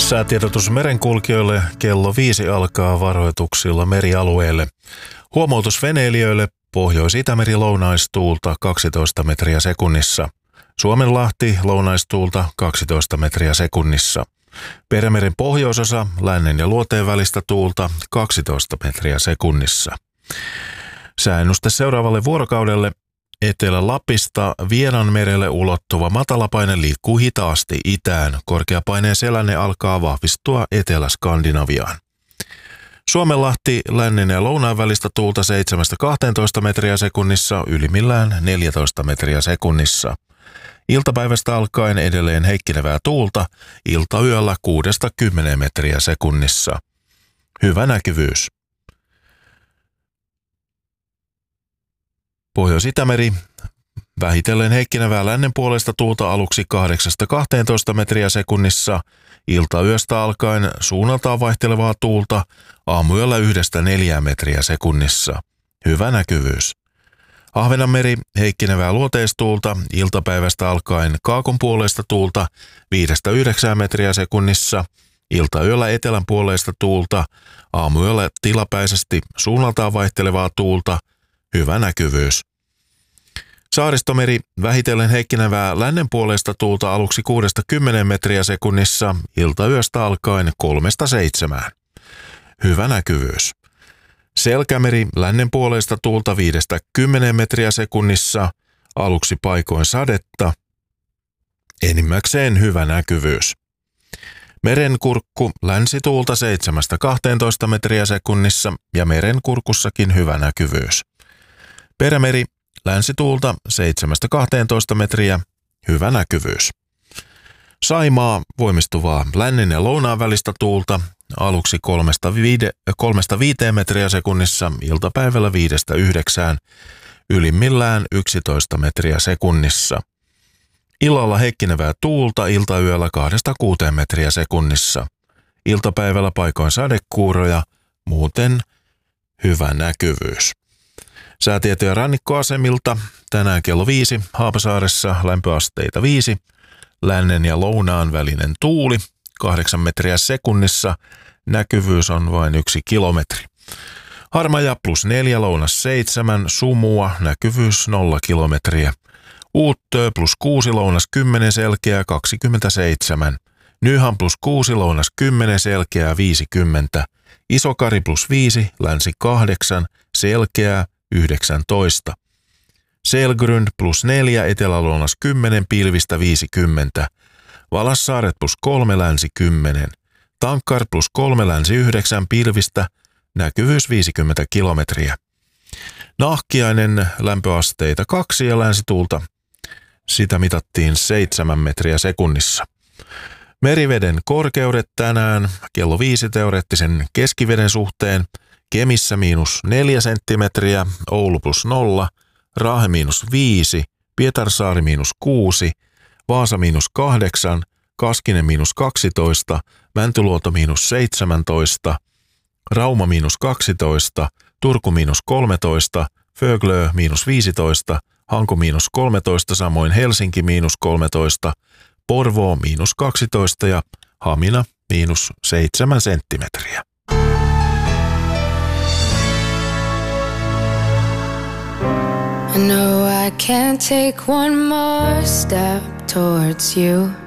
Säätiedotus merenkulkijoille kello 5 alkaa varoituksilla merialueelle. Huomautus veneilijöille Pohjois-Itämeri lounaistuulta 12 metriä sekunnissa. Suomenlahti lounaistuulta 12 metriä sekunnissa. Perämeren pohjoisosa lännen ja luoteen välistä tuulta 12 metriä sekunnissa. Sääennuste seuraavalle vuorokaudelle. Etelä-Lapista Vienanmerelle ulottuva matalapaine liikkuu hitaasti itään. Korkeapaineen selänne alkaa vahvistua Etelä-Skandinaviaan. Suomenlahti lännen ja lounaan välistä tuulta 7-12 metriä sekunnissa, ylimmillään 14 metriä sekunnissa. Iltapäivästä alkaen edelleen heikkenevää tuulta, iltayöllä 6-10 metriä sekunnissa. Hyvä näkyvyys. Pohjois-Itämeri, vähitellen heikkenevää lännen puolesta tuulta aluksi 8-12 metriä sekunnissa, iltayöstä alkaen suunnaltaan vaihtelevaa tuulta, aamuyöllä 1-4 metriä sekunnissa. Hyvä näkyvyys. Ahvenanmeri, heikkenevää luoteistuulta, iltapäivästä alkaen kaakon puolesta tuulta 5-9 metriä sekunnissa, iltayöllä etelän puolesta tuulta, aamuyöllä tilapäisesti suunnaltaan vaihtelevaa tuulta. Hyvä näkyvyys. Saaristomeri, vähitellen heikkenevää lännen puolesta tuulta aluksi 6-10 metriä sekunnissa, iltayöstä alkaen 3-7. Hyvä näkyvyys. Selkämeri, lännen puolesta tuulta 5-10 metriä sekunnissa, aluksi paikoin sadetta, enimmäkseen hyvä näkyvyys. Merenkurkku, länsituulta 7-12 metriä sekunnissa ja merenkurkussakin hyvä näkyvyys. Perämeri, länsituulta 7-12 metriä, hyvä näkyvyys. Saimaa, voimistuvaa lännen ja lounaan välistä tuulta, aluksi 3-5 metriä sekunnissa, iltapäivällä 5-9, ylimmillään 11 metriä sekunnissa. Illalla heikkenevää tuulta, iltayöllä 2-6 metriä sekunnissa. Iltapäivällä paikoin sadekuuroja, muuten hyvä näkyvyys. Säätietoja rannikkoasemilta. Tänään kello 5 Haapasaaressa lämpöasteita 5. Lännen ja lounaan välinen tuuli 8 metriä sekunnissa. Näkyvyys on vain 1 kilometri. Harmaja +4, lounas 7, sumua, näkyvyys 0 kilometriä. Uuttö +6, lounas 10, selkeää 27. Nyhan +6, lounas 10, selkeää 50. Isokari +5, länsi 8, selkeää 19. Selgrund +4, etelälounas 10, pilvistä 50. Valassaaret +3, länsi 10. Tankkar +3, länsi 9, pilvistä, näkyvyys 50 kilometriä. Nahkiainen, lämpöasteita 2 ja länsituulta. Sitä mitattiin 7 metriä sekunnissa. Meriveden korkeudet tänään kello 5 teoreettisen keskiveden suhteen. Kemissä -4 senttimetriä, Oulu +0, Raahe -5, Pietarsaari -6, Vaasa -8, Kaskinen -12, Mäntyluoto -17, Rauma -12, Turku -13, Föglö -15, Hanko -13, samoin Helsinki -13, Porvoo -12 ja Hamina -7 senttimetriä. I know I can't take one more step towards you.